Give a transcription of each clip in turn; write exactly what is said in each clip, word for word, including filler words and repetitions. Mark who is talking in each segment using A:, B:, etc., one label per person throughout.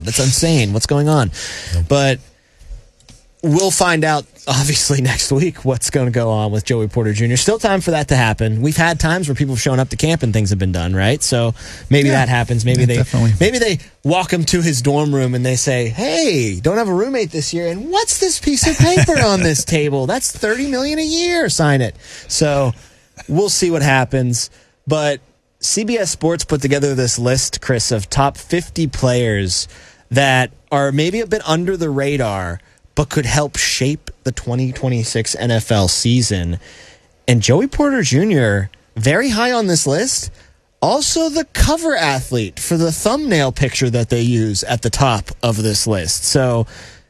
A: That's insane. What's going on?
B: Nope.
A: But we'll find out, obviously, next week what's going to go on with Joey Porter Junior Still time for that to happen. We've had times where people have shown up to camp and things have been done, right? So maybe
B: yeah.
A: that happens. Maybe
B: yeah,
A: they
B: definitely.
A: maybe they walk him to his dorm room and they say, hey, don't have a roommate this year. And what's this piece of paper on this table? That's thirty million dollars a year. Sign it. So we'll see what happens. But C B S Sports put together this list, Chris, of top fifty players that are maybe a bit under the radar but could help shape the twenty twenty-six N F L season. And Joey Porter Junior, very high on this list, also the cover athlete for the thumbnail picture that they use at the top of this list. So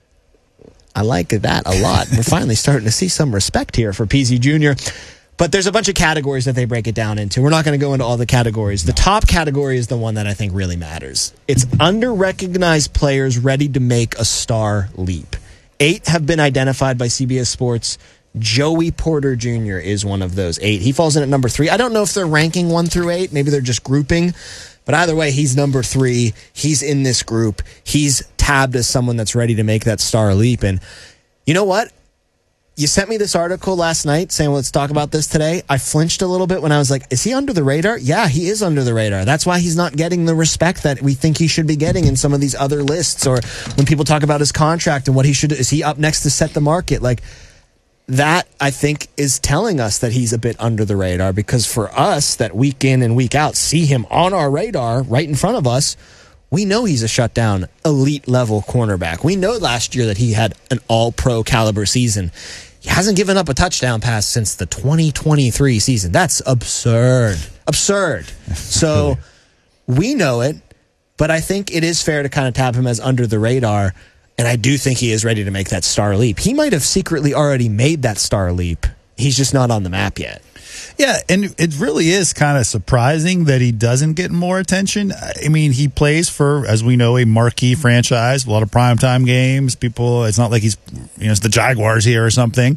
A: I like that a lot. We're finally starting to see some respect here for P Z Junior But there's a bunch of categories that they break it down into. We're not going to go into all the categories. The top category is the one that I think really matters. It's under-recognized players ready to make a star leap. Eight have been identified by C B S Sports. Joey Porter Junior is one of those eight. He falls in at number three. I don't know if they're ranking one through eight. Maybe they're just grouping. But either way, he's number three. He's in this group. He's tabbed as someone that's ready to make that star leap. And you know what? You sent me this article last night saying, let's talk about this today. I flinched a little bit when I was like, is he under the radar? Yeah, he is under the radar. That's why he's not getting the respect that we think he should be getting in some of these other lists, or when people talk about his contract and what he should, is he up next to set the market? Like that, I think, is telling us that he's a bit under the radar, because for us that week in and week out see him on our radar right in front of us, we know he's a shutdown, elite-level cornerback. We know last year that he had an all-pro caliber season. He hasn't given up a touchdown pass since the twenty twenty-three season. That's absurd. Absurd. So we know it, but I think it is fair to kind of tab him as under the radar, and I do think he is ready to make that star leap. He might have secretly already made that star leap. He's just not on the map yet.
B: Yeah, and it really is kind of surprising that he doesn't get more attention. I mean, he plays for, as we know, a marquee franchise, a lot of primetime games. People, it's not like he's, you know, it's the Jaguars here or something.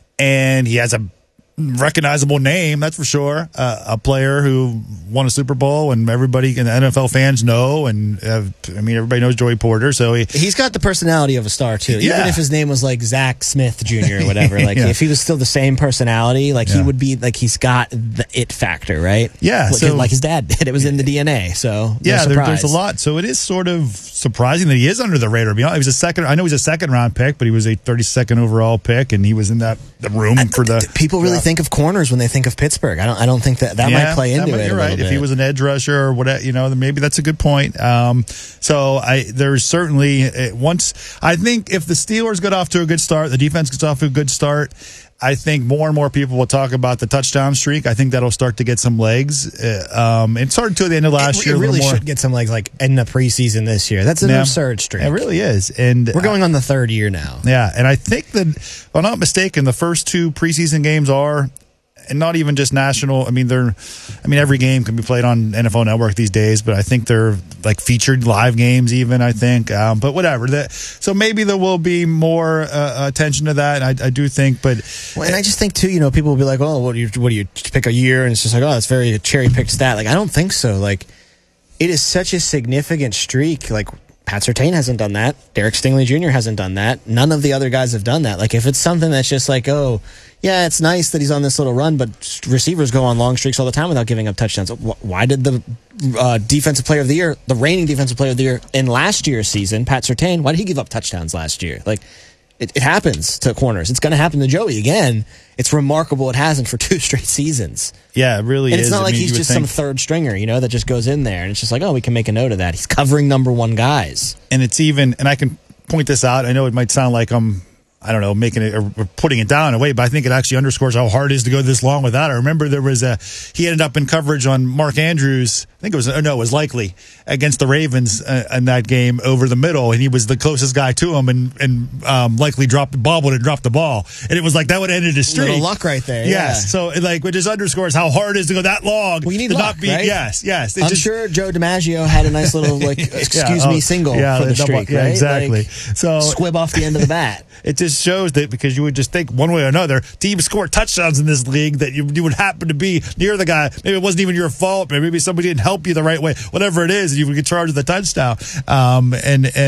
B: And he has a recognizable name, that's for sure. Uh, a player who won a Super Bowl, and everybody, and the N F L fans know, and uh, I mean, everybody knows Joey Porter. So he,
A: he's got the personality of a star too. Even
B: yeah.
A: if his name was like Zach Smith Junior or whatever, like yeah. if he was still the same personality, like yeah. he would be like, he's got the it factor, right?
B: Yeah,
A: like,
B: so,
A: like his dad did. It was in the D N A. So
B: yeah,
A: no
B: there, there's a lot. So it is sort of surprising that he is under the radar. He was a second. I know he's a second round pick, but he was a thirty-second overall pick, and he was in that the room for the.
A: People really
B: yeah.
A: think of corners when they think of Pittsburgh. I don't. I don't think that that
B: yeah,
A: might play into
B: might,
A: it.
B: You're
A: a
B: right.
A: If
B: bit. He was an edge rusher or whatever, you know, then maybe that's a good point. Um, so I there's certainly uh, once I think if the Steelers get off to a good start, the defense gets off to a good start, I think more and more people will talk about the touchdown streak. I think that'll start to get some legs. Uh, um, it started to the end of last
A: it,
B: year.
A: It really
B: more.
A: should get some legs, like in the preseason this year. That's an
B: yeah.
A: absurd streak.
B: It really is, and
A: we're going on the third year now.
B: Yeah, and I think that, if I'm not mistaken, the first two preseason games are. And not even just national. I mean, they're. I mean, every game can be played on N F L Network these days, but I think they're like featured live games, even. I think, um, but whatever. That so maybe there will be more uh, attention to that. I, I do think, but
A: well, and I just think too. You know, people will be like, "Oh, what do you what do you pick a year?" And it's just like, "Oh, it's very cherry picked stat." Like, I don't think so. Like, it is such a significant streak. Like, Pat Surtain hasn't done that. Derek Stingley Junior hasn't done that. None of the other guys have done that. Like, if it's something that's just like, oh, yeah, it's nice that he's on this little run, but receivers go on long streaks all the time without giving up touchdowns. Why did the uh, defensive player of the year, the reigning defensive player of the year in last year's season, Pat Surtain, why did he give up touchdowns last year? Like, it, it happens to corners. It's going to happen to Joey again. It's remarkable it hasn't for two straight seasons.
B: Yeah, it really
A: and
B: is.
A: it's not
B: I
A: like
B: mean,
A: he's just
B: think...
A: some third stringer, you know, that just goes in there. And it's just like, oh, we can make a note of that. He's covering number one guys.
B: And it's even, and I can point this out. I know it might sound like I'm, I don't know, making it or putting it down in a way, but I think it actually underscores how hard it is to go this long without it. I remember there was a, he ended up in coverage on Mark Andrews. I think it was, no, it was Likely against the Ravens uh, in that game over the middle. And he was the closest guy to him, and, and um, Likely dropped the ball, but it dropped the ball. And it was like, that would have ended his streak.
A: Little luck right there.
B: Yes.
A: Yeah.
B: So it like, it just underscores how hard it is to go that long.
A: Well, you need
B: to
A: luck,
B: not be,
A: right?
B: Yes, yes. It
A: I'm
B: just,
A: sure Joe DiMaggio had a nice little, like, excuse
B: yeah,
A: me
B: oh,
A: single
B: yeah,
A: for the
B: double,
A: streak,
B: yeah,
A: right?
B: Exactly.
A: Like,
B: so
A: squib off the end of the bat.
B: It just just shows that because you would just think one way or another, teams score touchdowns in this league that you, you would happen to be near the guy. Maybe it wasn't even your fault. Maybe somebody didn't help you the right way. Whatever it is, you would get charged with a touchdown. Um, and and